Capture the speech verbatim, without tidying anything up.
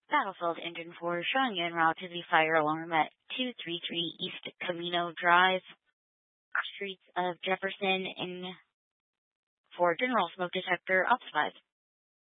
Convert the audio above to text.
Battlefield Engine four showing you en route to the fire alarm at two thirty-three East Camino Drive, streets of Jefferson, in for general smoke detector ops five.